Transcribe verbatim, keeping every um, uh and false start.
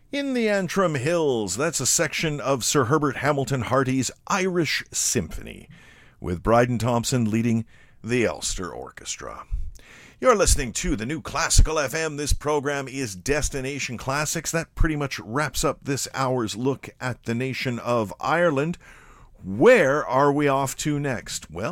In the Antrim Hills, that's a section of Sir Herbert Hamilton Hardy's Irish Symphony, with Bryden Thompson leading the Ulster Orchestra. You're listening to the New Classical F M. This program is Destination Classics. That pretty much wraps up this hour's look at the nation of Ireland. Where are we off to next? Well,